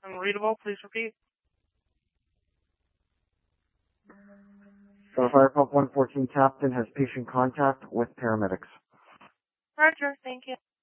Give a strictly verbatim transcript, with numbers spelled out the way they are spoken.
Unreadable, please repeat. So Fire Pump one fourteen Captain has patient contact with paramedics. Roger, thank you.